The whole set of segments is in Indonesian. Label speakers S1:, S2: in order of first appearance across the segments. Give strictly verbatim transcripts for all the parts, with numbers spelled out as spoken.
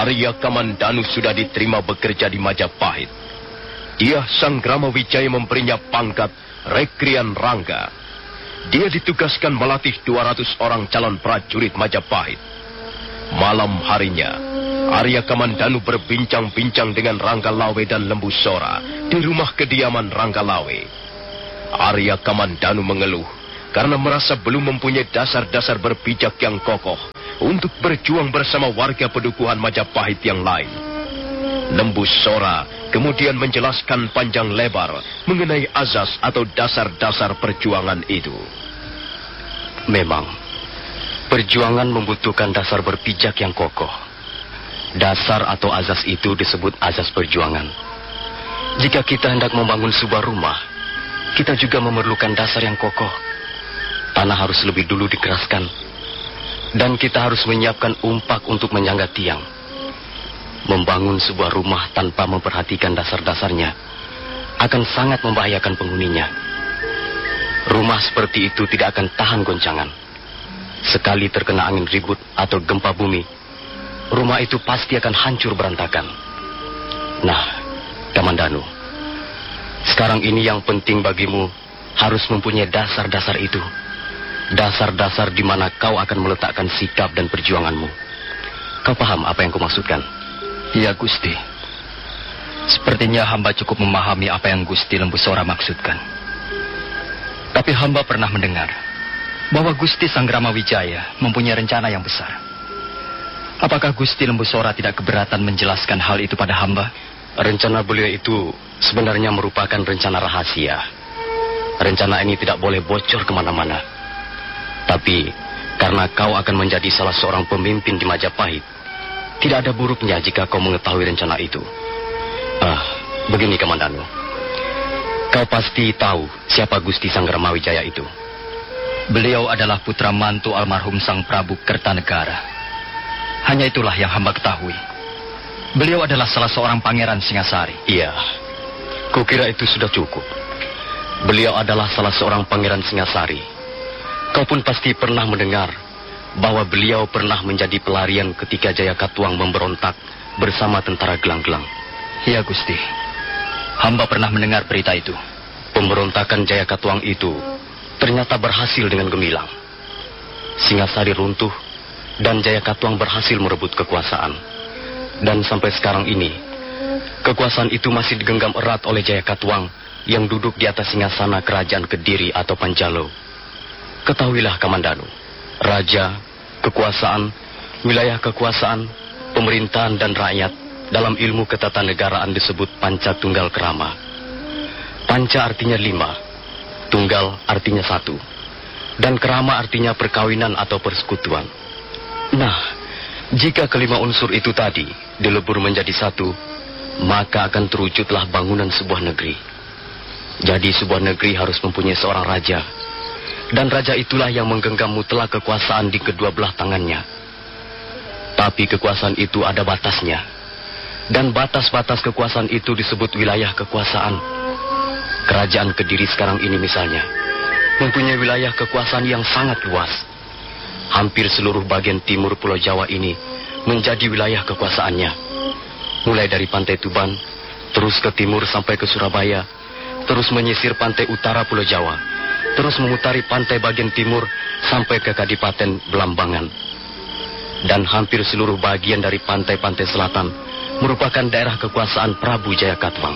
S1: Arya Kamandanu sudah diterima bekerja di Majapahit. Dia Sang Gramawijaya memberinya pangkat Rekrian Rangga. Dia ditugaskan melatih dua ratus orang calon prajurit Majapahit. Malam harinya, Arya Kamandanu berbincang-bincang dengan Rangga Lawe dan Lembu Sora di rumah kediaman Rangga Lawe. Arya Kamandanu mengeluh karena merasa belum mempunyai dasar-dasar berpijak yang kokoh untuk berjuang bersama warga pedukuhan Majapahit yang lain. Lembu Sora kemudian menjelaskan panjang lebar mengenai azas atau dasar-dasar perjuangan itu.
S2: Memang, perjuangan membutuhkan dasar berpijak yang kokoh. Dasar atau azas itu disebut azas perjuangan. Jika kita hendak membangun sebuah rumah, kita juga memerlukan dasar yang kokoh. Tanah harus lebih dulu dikeraskan, dan kita harus menyiapkan umpak untuk menyangga tiang. Membangun sebuah rumah tanpa memperhatikan dasar-dasarnya akan sangat membahayakan penghuninya. Rumah seperti itu tidak akan tahan goncangan. Sekali terkena angin ribut atau gempa bumi, rumah itu pasti akan hancur berantakan. Nah, Kamandanu, sekarang ini yang penting bagimu harus mempunyai dasar-dasar itu. Dasar-dasar di mana kau akan meletakkan sikap dan perjuanganmu. Kau paham apa yang kumaksudkan?
S3: Ya, Gusti. Sepertinya hamba cukup memahami apa yang Gusti Lembu Sora maksudkan. Tapi hamba pernah mendengar bahwa Gusti Sang Gramawijaya mempunyai rencana yang besar. Apakah Gusti Lembu Sora tidak keberatan menjelaskan hal itu pada hamba?
S2: Rencana beliau itu sebenarnya merupakan rencana rahasia. Rencana ini tidak boleh bocor kemana-mana. Tapi karena kau akan menjadi salah seorang pemimpin di Majapahit, tidak ada buruknya jika kau mengetahui rencana itu. Ah, begini Kamandanu. Kau pasti tahu siapa Gusti Sang Gramawijaya itu.
S3: Beliau adalah putra mantu almarhum Sang Prabu Kertanegara. Hanya itulah yang hamba ketahui. Beliau adalah salah seorang pangeran Singasari.
S2: Iya, kukira itu sudah cukup. Beliau adalah salah seorang pangeran Singasari. Kau pun pasti pernah mendengar bahwa beliau pernah menjadi pelarian ketika Jayakatwang memberontak bersama tentara Gelang-Gelang.
S3: Iya, Gusti. Hamba pernah mendengar berita itu.
S2: Pemberontakan Jayakatwang itu ternyata berhasil dengan gemilang. Singasari runtuh dan Jayakatwang berhasil merebut kekuasaan. Dan sampai sekarang ini, kekuasaan itu masih digenggam erat oleh Jayakatwang yang duduk di atas singgasana kerajaan Kediri atau Panjalo. Ketahuilah Kamandanu, raja, kekuasaan, wilayah kekuasaan, pemerintahan dan rakyat dalam ilmu ketatanegaraan disebut Panca Tunggal Kerama. Panca artinya lima, Tunggal artinya satu, dan Kerama artinya perkawinan atau persekutuan. Nah, jika kelima unsur itu tadi dilebur menjadi satu, maka akan terwujudlah bangunan sebuah negeri. Jadi sebuah negeri harus mempunyai seorang raja. Dan raja itulah yang menggenggam mutlak kekuasaan di kedua belah tangannya. Tapi kekuasaan itu ada batasnya. Dan batas-batas kekuasaan itu disebut wilayah kekuasaan. Kerajaan Kediri sekarang ini misalnya mempunyai wilayah kekuasaan yang sangat luas. Hampir seluruh bagian timur Pulau Jawa ini menjadi wilayah kekuasaannya. Mulai dari Pantai Tuban, terus ke timur sampai ke Surabaya, terus menyisir pantai utara Pulau Jawa, terus memutari pantai bagian timur sampai ke Kadipaten Belambangan. Dan hampir seluruh bagian dari pantai-pantai selatan merupakan daerah kekuasaan Prabu Jayakatwang.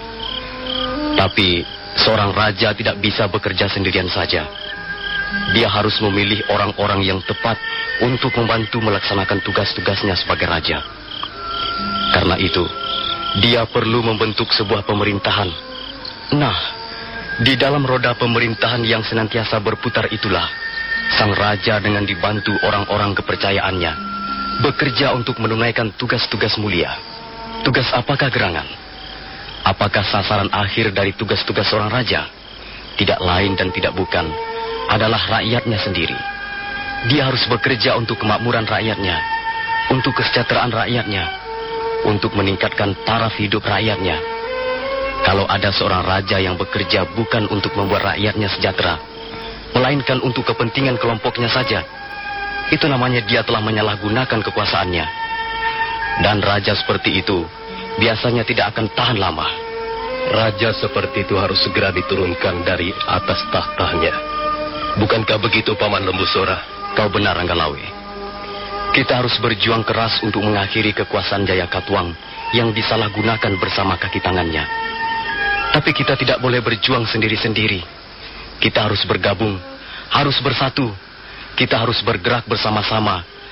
S2: Tapi seorang raja tidak bisa bekerja sendirian saja. Dia harus memilih orang-orang yang tepat untuk membantu melaksanakan tugas-tugasnya sebagai raja. Karena itu, dia perlu membentuk sebuah pemerintahan. Nah, di dalam roda pemerintahan yang senantiasa berputar itulah, sang raja dengan dibantu orang-orang kepercayaannya bekerja untuk menunaikan tugas-tugas mulia. Tugas apakah gerangan? Apakah sasaran akhir dari tugas-tugas seorang raja? Tidak lain dan tidak bukan adalah rakyatnya sendiri. Dia harus bekerja untuk kemakmuran rakyatnya, untuk kesejahteraan rakyatnya, untuk meningkatkan taraf hidup rakyatnya. Kalau ada seorang raja yang bekerja bukan untuk membuat rakyatnya sejahtera, melainkan untuk kepentingan kelompoknya saja, itu namanya dia telah menyalahgunakan kekuasaannya. Dan raja seperti itu biasanya tidak akan tahan lama.
S1: Raja seperti itu harus segera diturunkan dari atas tahtanya. Bukankah begitu, Paman Lembusora?
S2: Kau benar, Ranggalawe. Kita harus berjuang keras untuk mengakhiri kekuasaan Jayakatwang yang disalahgunakan bersama kaki tangannya. Tapi kita tidak boleh berjuang sendiri-sendiri. Kita harus bergabung, harus bersatu. Kita harus bergerak bersama-sama